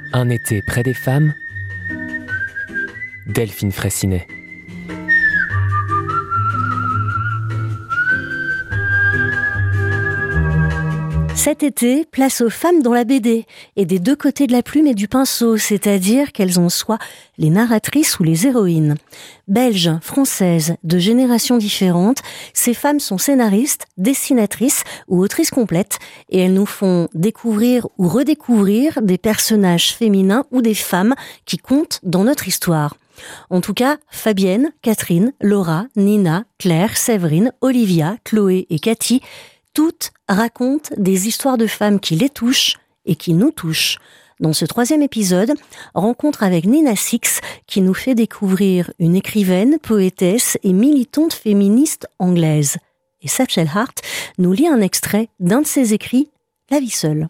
Un été près des femmes, Delphine Fraissinet. Cet été, place aux femmes dans la BD, et des deux côtés de la plume et du pinceau, c'est-à-dire qu'elles ont soit les narratrices ou les héroïnes. Belges, françaises, de générations différentes, ces femmes sont scénaristes, dessinatrices ou autrices complètes, et elles nous font découvrir ou redécouvrir des personnages féminins ou des femmes qui comptent dans notre histoire. En tout cas, Fabienne, Catherine, Laura, Nina, Claire, Séverine, Olivia, Chloé et Cathy, toutes racontent des histoires de femmes qui les touchent et qui nous touchent. Dans ce 3e épisode, rencontre avec Nina Six qui nous fait découvrir une écrivaine, poétesse et militante féministe anglaise. Et Satchel Hart nous lit un extrait d'un de ses écrits, La vie seule.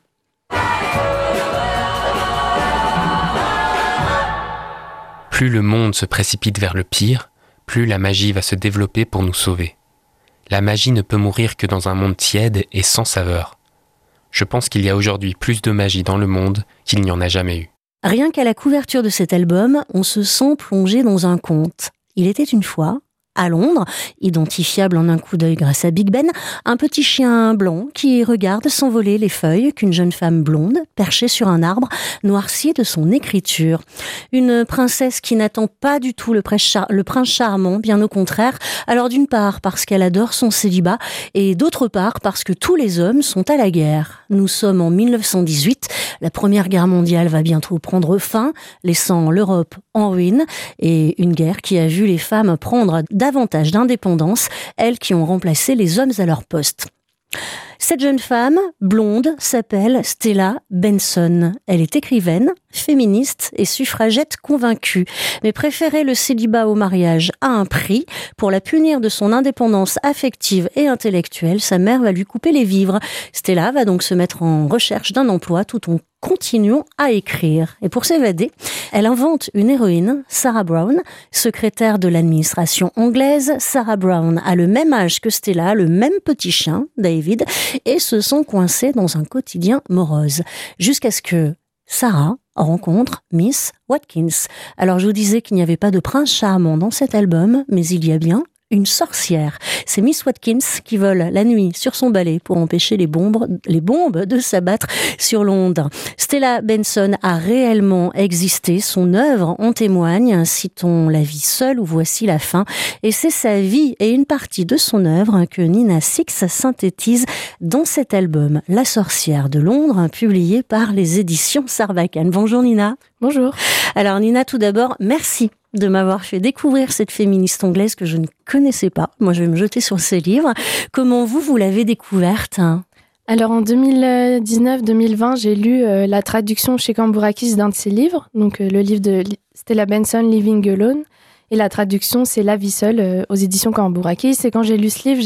Plus le monde se précipite vers le pire, plus la magie va se développer pour nous sauver. La magie ne peut mourir que dans un monde tiède et sans saveur. Je pense qu'il y a aujourd'hui plus de magie dans le monde qu'il n'y en a jamais eu. Rien qu'à la couverture de cet album, on se sent plongé dans un conte. Il était une fois, à Londres, identifiable en un coup d'œil grâce à Big Ben, un petit chien blanc qui regarde s'envoler les feuilles qu'une jeune femme blonde, perchée sur un arbre, noircie de son écriture. Une princesse qui n'attend pas du tout le prince charmant, bien au contraire. Alors d'une part parce qu'elle adore son célibat, et d'autre part parce que tous les hommes sont à la guerre. Nous sommes en 1918, la Première Guerre mondiale va bientôt prendre fin, laissant l'Europe en ruine, et une guerre qui a vu les femmes prendre davantage d'indépendance, elles qui ont remplacé les hommes à leur poste. Cette jeune femme, blonde, s'appelle Stella Benson. Elle est écrivaine, féministe et suffragette convaincue, mais préférait le célibat au mariage à un prix. Pour la punir de son indépendance affective et intellectuelle, sa mère va lui couper les vivres. Stella va donc se mettre en recherche d'un emploi tout en continuant à écrire. Et pour s'évader, elle invente une héroïne, Sarah Brown, secrétaire de l'administration anglaise. Sarah Brown a le même âge que Stella, le même petit chien, David, et se sont coincés dans un quotidien morose. Jusqu'à ce que Sarah rencontre Miss Watkins. Alors je vous disais qu'il n'y avait pas de prince charmant dans cet album, mais il y a bien une sorcière. C'est Miss Watkins qui vole la nuit sur son balai pour empêcher les bombes de s'abattre sur Londres. Stella Benson a réellement existé. Son œuvre en témoigne. Citons La vie seule ou Voici la fin. Et c'est sa vie et une partie de son œuvre que Nina Six synthétise dans cet album La sorcière de Londres, publié par les éditions Sarbacane. Bonjour Nina. Bonjour. Alors Nina, tout d'abord, merci de m'avoir fait découvrir cette féministe anglaise que je ne connaissais pas. Moi, je vais me jeter sur ces livres. Comment vous l'avez découverte ? Alors, en 2019-2020, j'ai lu la traduction chez Cambourakis d'un de ses livres, donc le livre de Stella Benson, Living Alone. Et la traduction, c'est La vie seule, aux éditions Cambourakis. Et quand j'ai lu ce livre,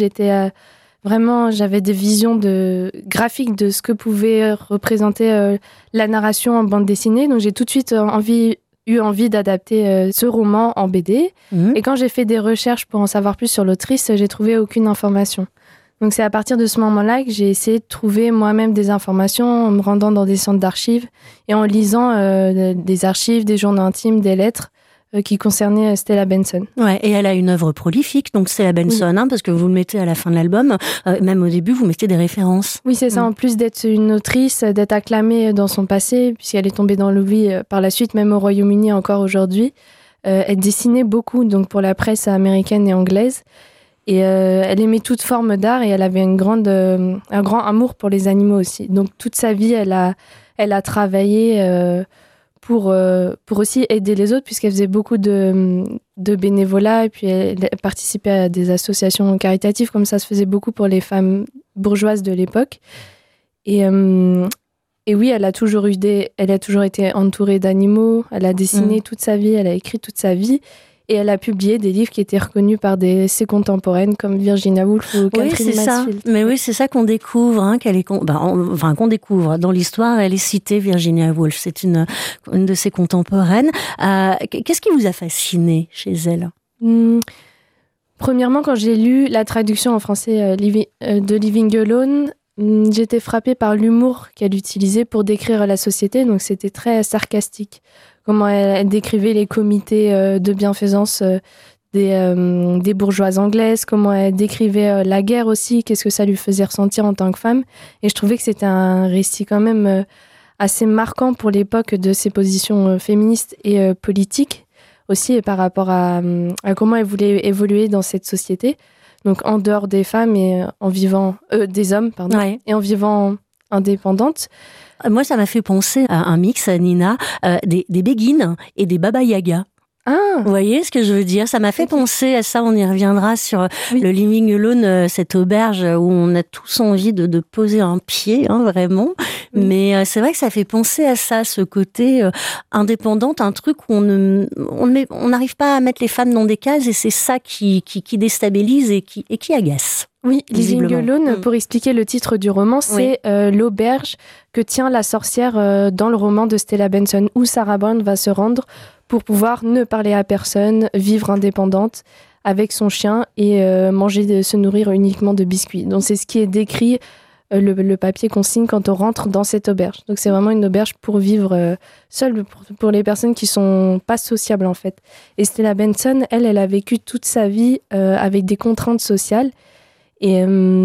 j'avais des visions graphiques de ce que pouvait représenter la narration en bande dessinée. Donc, j'ai tout de suite eu envie d'adapter ce roman en BD. Et quand j'ai fait des recherches pour en savoir plus sur l'autrice, j'ai trouvé aucune information. Donc c'est à partir de ce moment-là que j'ai essayé de trouver moi-même des informations en me rendant dans des centres d'archives et en lisant des archives, des journaux intimes, des lettres qui concernaient Stella Benson. Ouais, et elle a une œuvre prolifique, donc Stella Benson, oui. Parce que vous le mettez à la fin de l'album, même au début, vous mettez des références. Oui, c'est ça. En plus d'être une autrice, d'être acclamée dans son passé, puisqu'elle est tombée dans l'oubli par la suite, même au Royaume-Uni encore aujourd'hui, elle dessinait beaucoup donc pour la presse américaine et anglaise. Et elle aimait toute forme d'art et elle avait un grand amour pour les animaux aussi. Donc toute sa vie, elle a travaillé pour aussi aider les autres, puisqu'elle faisait beaucoup de bénévolat et puis elle participait à des associations caritatives, comme ça se faisait beaucoup pour les femmes bourgeoises de l'époque. Et oui, elle a toujours été entourée d'animaux, elle a dessiné toute sa vie, elle a écrit toute sa vie. Et elle a publié des livres qui étaient reconnus par ses contemporaines comme Virginia Woolf ou Catherine Mansfield. Mais oui, c'est ça qu'on découvre, qu'on découvre dans l'histoire. Elle est citée, Virginia Woolf. C'est une de ses contemporaines. Qu'est-ce qui vous a fasciné chez elle ? Premièrement, quand j'ai lu la traduction en français de Living Alone, j'étais frappée par l'humour qu'elle utilisait pour décrire la société, donc c'était très sarcastique. Comment elle décrivait les comités de bienfaisance des bourgeoises anglaises, comment elle décrivait la guerre aussi, qu'est-ce que ça lui faisait ressentir en tant que femme. Et je trouvais que c'était un récit quand même assez marquant pour l'époque de ses positions féministes et politiques, aussi et par rapport à comment elle voulait évoluer dans cette société. Donc en dehors des femmes et en vivant des hommes, pardon, et en vivant indépendante. Moi, ça m'a fait penser à un mix, Nina, des béguines et des Baba Yaga. Ah. Vous voyez ce que je veux dire? Ça m'a fait penser à ça, on y reviendra sur le Living Alone, cette auberge où on a tous envie de poser un pied, vraiment. Oui. Mais c'est vrai que ça fait penser à ça, ce côté indépendante, un truc où on n'arrive pas à mettre les femmes dans des cases et c'est ça qui déstabilise et qui agace. Oui, Living Alone, pour expliquer le titre du roman, c'est l'auberge que tient la sorcière dans le roman de Stella Benson, où Sarah Brown va se rendre pour pouvoir ne parler à personne, vivre indépendante avec son chien et se nourrir uniquement de biscuits. Donc c'est ce qui est décrit, le papier qu'on signe quand on rentre dans cette auberge. Donc c'est vraiment une auberge pour vivre seule, pour les personnes qui sont pas sociables en fait. Et Stella Benson, elle a vécu toute sa vie avec des contraintes sociales. Et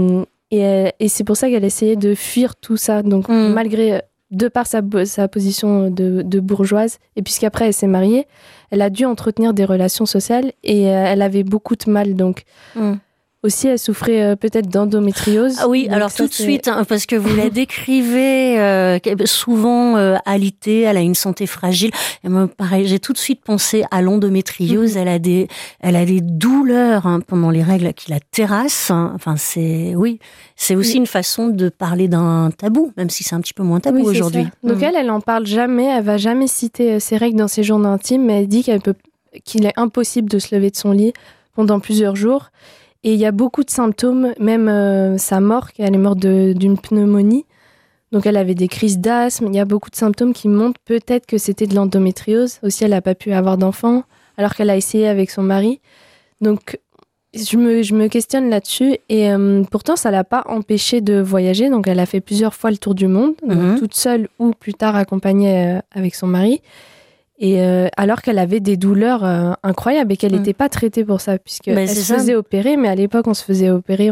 c'est pour ça qu'elle essayait de fuir tout ça. Donc, malgré, de par sa position de bourgeoise, et puisqu'après elle s'est mariée, elle a dû entretenir des relations sociales et elle avait beaucoup de mal. Donc, aussi, elle souffrait peut-être d'endométriose. Ah oui, alors tout de suite, parce que vous la décrivez souvent alitée, elle a une santé fragile. Et moi, pareil, j'ai tout de suite pensé à l'endométriose. Elle a des douleurs pendant les règles qui la terrassent. Enfin, c'est aussi une façon de parler d'un tabou, même si c'est un petit peu moins tabou aujourd'hui. Donc elle en parle jamais. Elle va jamais citer ses règles dans ses journaux intimes, mais elle dit qu'il est impossible de se lever de son lit pendant plusieurs jours. Et il y a beaucoup de symptômes, même sa mort, elle est morte d'une pneumonie. Donc elle avait des crises d'asthme. Il y a beaucoup de symptômes qui montrent peut-être que c'était de l'endométriose. Aussi, elle n'a pas pu avoir d'enfant, alors qu'elle a essayé avec son mari. Donc je me questionne là-dessus. Et pourtant, ça ne l'a pas empêchée de voyager. Donc elle a fait plusieurs fois le tour du monde, donc, toute seule ou plus tard accompagnée avec son mari. Et alors qu'elle avait des douleurs incroyables et qu'elle n'était pas traitée pour ça, puisqu'elle se faisait opérer, mais à l'époque on se faisait opérer,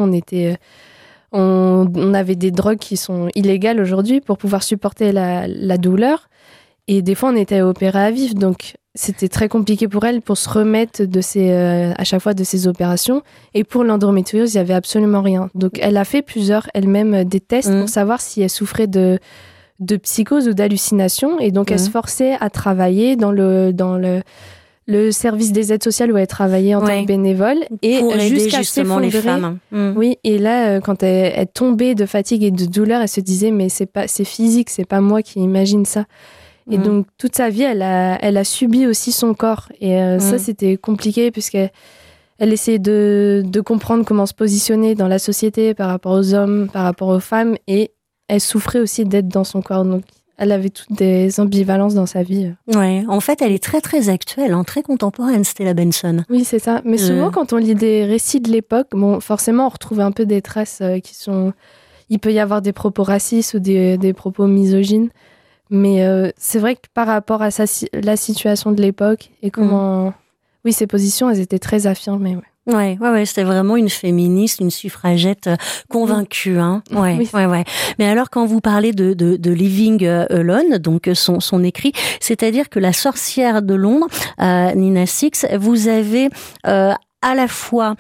on avait des drogues qui sont illégales aujourd'hui pour pouvoir supporter la douleur, et des fois on était opéré à vif, donc c'était très compliqué pour elle pour se remettre à chaque fois de ces opérations. Et pour l'endométriose, il n'y avait absolument rien. Donc elle a fait elle-même des tests pour savoir si elle souffrait de psychose ou d'hallucination, et donc elle se forçait à travailler dans le service des aides sociales où elle travaillait en tant que bénévole et pour aider justement les femmes. Oui, et là quand elle tombait de fatigue et de douleur, elle se disait mais c'est physique, c'est pas moi qui imagine ça. Et donc toute sa vie elle a subi aussi son corps, et ça c'était compliqué puisqu'elle essayait de comprendre comment se positionner dans la société par rapport aux hommes, par rapport aux femmes, et elle souffrait aussi d'être dans son corps. Donc, elle avait toutes des ambivalences dans sa vie. Ouais, en fait, elle est très, très actuelle, très contemporaine, Stella Benson. Oui, c'est ça. Mais souvent, quand on lit des récits de l'époque, forcément, on retrouve un peu des traces qui sont... Il peut y avoir des propos racistes ou des propos misogynes. Mais c'est vrai que par rapport à la situation de l'époque et comment... Oui, ses positions, elles étaient très affirmées, Ouais, c'était vraiment une féministe, une suffragette convaincue, Ouais. Mais alors, quand vous parlez de Living Alone, donc son écrit, c'est-à-dire que La sorcière de Londres, Nina Six, vous avez à la fois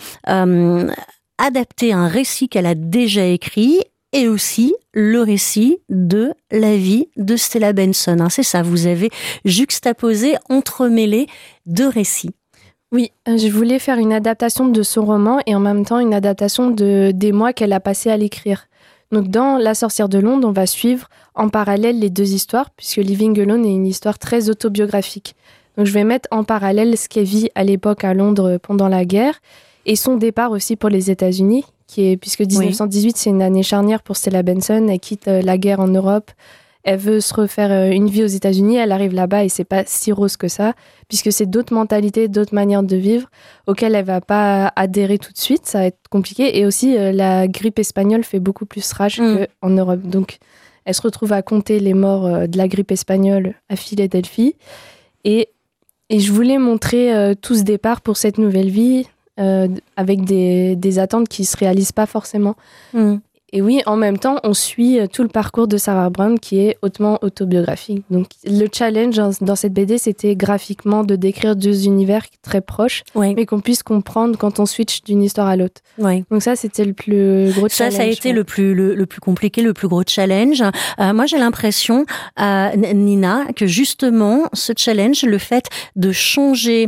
adapté un récit qu'elle a déjà écrit et aussi le récit de la vie de Stella Benson. C'est ça, vous avez juxtaposé, entremêlé deux récits. Oui, je voulais faire une adaptation de son roman et en même temps une adaptation des mois qu'elle a passé à l'écrire. Donc dans La sorcière de Londres, on va suivre en parallèle les deux histoires, puisque Living Alone est une histoire très autobiographique. Donc je vais mettre en parallèle ce qu'elle vit à l'époque à Londres pendant la guerre et son départ aussi pour les États-Unis, puisque 1918 c'est une année charnière pour Stella Benson. Elle quitte la guerre en Europe, Elle veut se refaire une vie aux États-Unis, elle arrive là-bas et c'est pas si rose que ça, puisque c'est d'autres mentalités, d'autres manières de vivre auxquelles elle va pas adhérer tout de suite, ça va être compliqué. Et aussi, la grippe espagnole fait beaucoup plus rage qu'en Europe. Donc, elle se retrouve à compter les morts de la grippe espagnole à Philadelphie. Et je voulais montrer tout ce départ pour cette nouvelle vie, avec des attentes qui se réalisent pas forcément. Et oui, en même temps, on suit tout le parcours de Sarah Brown qui est hautement autobiographique. Donc, le challenge dans cette BD, c'était graphiquement de décrire deux univers très proches, mais qu'on puisse comprendre quand on switch d'une histoire à l'autre. Donc ça, c'était le plus gros challenge. Ça a été le plus compliqué, le plus gros challenge. Moi, j'ai l'impression, Nina, que justement, ce challenge, le fait de changer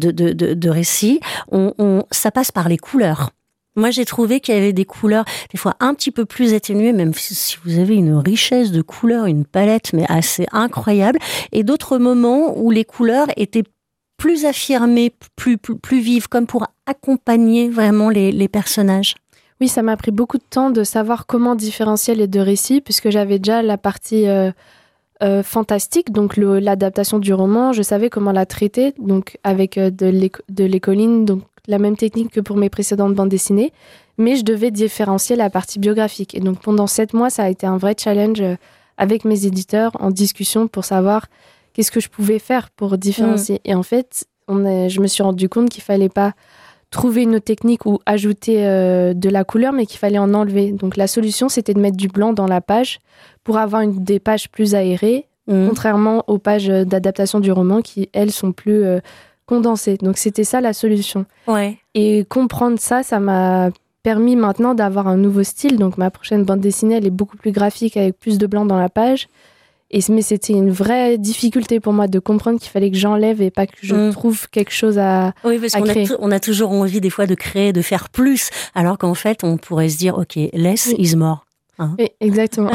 de récit, ça passe par les couleurs. Moi, j'ai trouvé qu'il y avait des couleurs, des fois un petit peu plus atténuées, même si vous avez une richesse de couleurs, une palette, mais assez incroyable. Et d'autres moments où les couleurs étaient plus affirmées, plus vives, comme pour accompagner vraiment les personnages. Oui, ça m'a pris beaucoup de temps de savoir comment différencier les deux récits, puisque j'avais déjà la partie fantastique, donc l'adaptation du roman. Je savais comment la traiter, donc avec de l'écoline, donc la même technique que pour mes précédentes bandes dessinées, mais je devais différencier la partie biographique. Et donc pendant 7 mois, ça a été un vrai challenge avec mes éditeurs en discussion pour savoir qu'est-ce que je pouvais faire pour différencier. Et en fait, je me suis rendu compte qu'il fallait pas trouver une autre technique ou ajouter de la couleur, mais qu'il fallait en enlever. Donc la solution, c'était de mettre du blanc dans la page pour avoir des pages plus aérées, contrairement aux pages d'adaptation du roman qui, elles, sont plus condensées. Donc c'était ça la solution. Et comprendre ça, ça m'a permis maintenant d'avoir un nouveau style. Donc ma prochaine bande dessinée, elle est beaucoup plus graphique avec plus de blanc dans la page. Mais c'était une vraie difficulté pour moi de comprendre qu'il fallait que j'enlève et pas que je trouve quelque chose à créer. On a toujours envie des fois de créer, de faire plus, alors qu'en fait on pourrait se dire ok, less is more. Oui, exactement.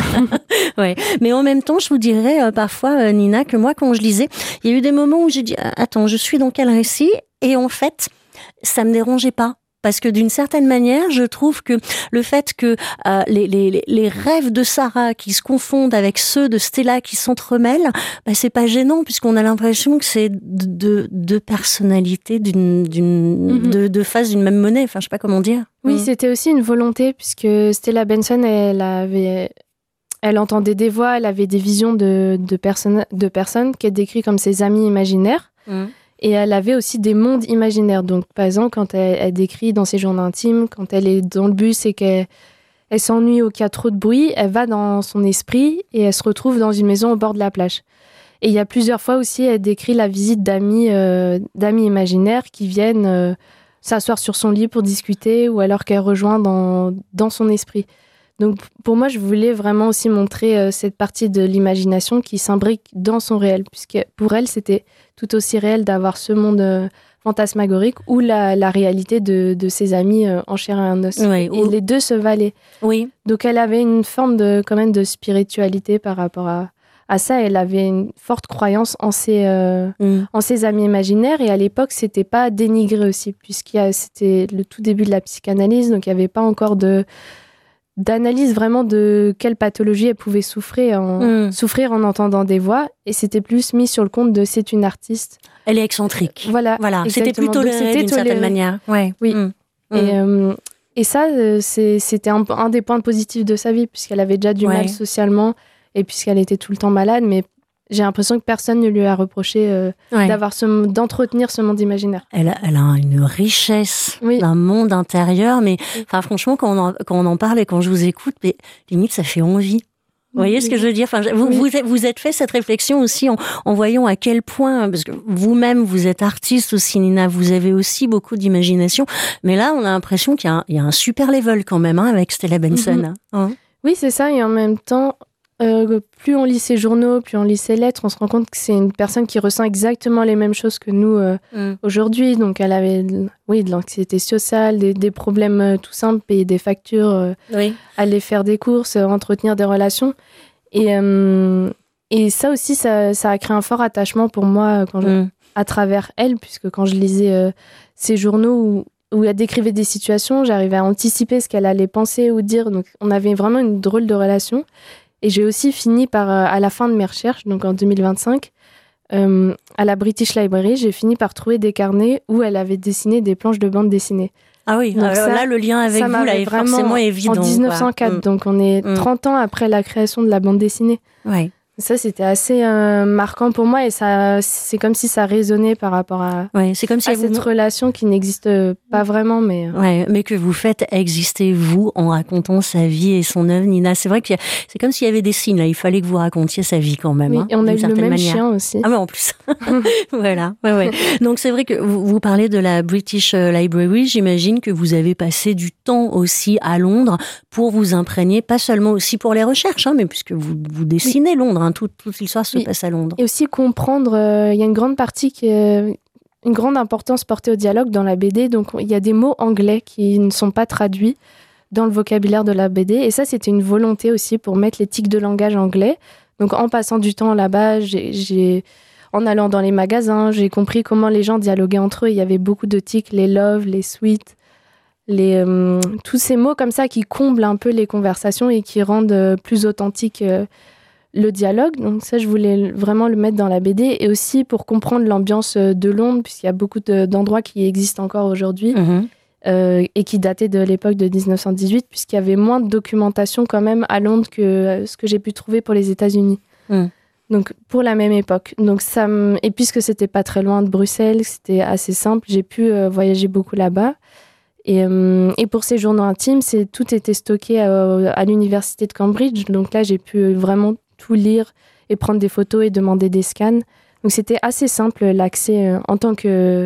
Mais en même temps, je vous dirais parfois, Nina, que moi, quand je lisais, il y a eu des moments où j'ai dit « Attends, je suis dans quel récit ?» Et en fait, ça me dérangeait pas. Parce que d'une certaine manière, je trouve que le fait que les rêves de Sarah qui se confondent avec ceux de Stella qui s'entremêlent, c'est pas gênant puisqu'on a l'impression que c'est deux personnalités deux faces d'une même monnaie. Enfin, je sais pas comment dire. Oui, c'était aussi une volonté puisque Stella Benson, elle entendait des voix, elle avait des visions de personnes qu'elle décrit comme ses amis imaginaires. Et elle avait aussi des mondes imaginaires. Donc, par exemple, quand elle décrit dans ses journaux intimes, quand elle est dans le bus et qu'elle s'ennuie ou qu'il y a trop de bruit, elle va dans son esprit et elle se retrouve dans une maison au bord de la plage. Et il y a plusieurs fois aussi, elle décrit la visite d'amis imaginaires qui viennent s'asseoir sur son lit pour discuter ou alors qu'elle rejoint dans son esprit. Donc, pour moi, je voulais vraiment aussi montrer cette partie de l'imagination qui s'imbrique dans son réel, puisque pour elle, c'était tout aussi réel d'avoir ce monde fantasmagorique ou la réalité de ses amis en chair et en os. Et les deux se valaient. Donc, elle avait une forme quand même de spiritualité par rapport à ça. Elle avait une forte croyance en ses amis imaginaires. Et à l'époque, c'était pas dénigré aussi, c'était le tout début de la psychanalyse, donc il n'y avait pas encore d'analyse vraiment de quelle pathologie elle pouvait souffrir en entendant des voix, et c'était plus mis sur le compte de c'est une artiste. Elle est excentrique. Voilà. C'était plus toléré d'une certaine manière. Oui. Et ça, c'était un des points positifs de sa vie, puisqu'elle avait déjà du mal socialement, et puisqu'elle était tout le temps malade, mais j'ai l'impression que personne ne lui a reproché d'entretenir ce monde imaginaire. Elle a une richesse d'un monde intérieur, mais franchement, quand on en parle et quand je vous écoute, limite, ça fait envie. Vous voyez ce que je veux dire ? Vous êtes fait cette réflexion aussi en voyant à quel point, parce que vous-même, vous êtes artiste aussi, Nina, vous avez aussi beaucoup d'imagination, mais là, on a l'impression qu'il y a un super level quand même avec Stella Benson. Oui, c'est ça, et en même temps, plus on lit ses journaux, plus on lit ses lettres, on se rend compte que c'est une personne qui ressent exactement les mêmes choses que nous aujourd'hui. Donc elle avait de l'anxiété sociale, des problèmes tout simples, payer des factures, aller faire des courses, entretenir des relations. Et ça aussi, ça a créé un fort attachement pour moi à travers elle, puisque quand je lisais ses journaux où elle décrivait des situations, j'arrivais à anticiper ce qu'elle allait penser ou dire. Donc on avait vraiment une drôle de relation. Et j'ai aussi fini par, à la fin de mes recherches, donc en 2025, à la British Library, j'ai fini par trouver des carnets où elle avait dessiné des planches de bande dessinée. Ah oui, donc ça, là, le lien avec vous là, est forcément évident. En 1904, donc on est 30 ans après la création de la bande dessinée. Ouais. Ça, c'était assez marquant pour moi et ça, c'est comme si ça résonnait par rapport à, c'est comme si à cette relation qui n'existe pas vraiment. Mais que vous faites exister, vous, en racontant sa vie et son œuvre, Nina. C'est vrai que c'est comme s'il y avait des signes, là. Il fallait que vous racontiez sa vie quand même. Oui, hein, et on a eu le même chien aussi. Ah, mais en plus. Voilà. Ouais. Donc, c'est vrai que vous parlez de la British Library. J'imagine que vous avez passé du temps aussi à Londres pour vous imprégner, pas seulement aussi pour les recherches, hein, mais puisque vous dessinez Londres. Toute l'histoire se passe à Londres. Et aussi comprendre, il y a une grande partie qui est une grande importance portée au dialogue dans la BD. Donc, il y a des mots anglais qui ne sont pas traduits dans le vocabulaire de la BD. Et ça, c'était une volonté aussi pour mettre les tics de langage anglais. Donc, en passant du temps là-bas, en allant dans les magasins, j'ai compris comment les gens dialoguaient entre eux. Il y avait beaucoup de tics, les love, les sweet, tous ces mots comme ça qui comblent un peu les conversations et qui rendent plus authentique le dialogue. Donc ça, je voulais vraiment le mettre dans la BD. Et aussi pour comprendre l'ambiance de Londres, puisqu'il y a beaucoup d'endroits qui existent encore aujourd'hui et qui dataient de l'époque de 1918, puisqu'il y avait moins de documentation quand même à Londres que ce que j'ai pu trouver pour les États-Unis. Donc pour la même époque. Donc et puisque c'était pas très loin de Bruxelles, c'était assez simple, j'ai pu voyager beaucoup là-bas. Et pour ces journaux intimes, tout était stocké à l'université de Cambridge. Donc là, j'ai pu vraiment tout lire et prendre des photos et demander des scans. Donc c'était assez simple l'accès en tant que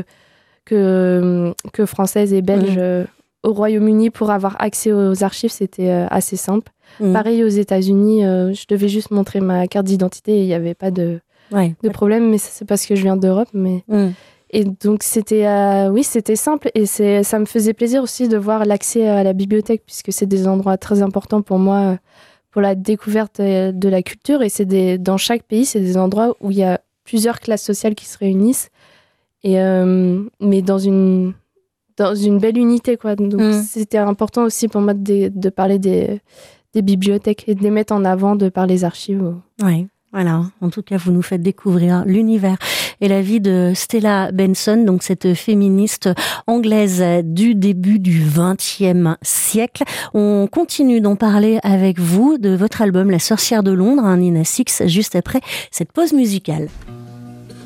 française et belge au Royaume-Uni pour avoir accès aux archives, c'était assez simple. Pareil aux États-Unis, je devais juste montrer ma carte d'identité et il n'y avait pas de problème, mais c'est parce que je viens d'Europe. Et donc c'était simple et ça me faisait plaisir aussi de voir l'accès à la bibliothèque puisque c'est des endroits très importants pour moi pour la découverte de la culture et dans chaque pays c'est des endroits où il y a plusieurs classes sociales qui se réunissent et mais dans une belle unité quoi. Donc c'était important aussi pour moi de parler des bibliothèques et de les mettre en avant de par les archives. Oui. Voilà, en tout cas, vous nous faites découvrir l'univers et la vie de Stella Benson, donc cette féministe anglaise du début du XXe siècle. On continue d'en parler avec vous de votre album La Sorcière de Londres, Nina Six, juste après cette pause musicale.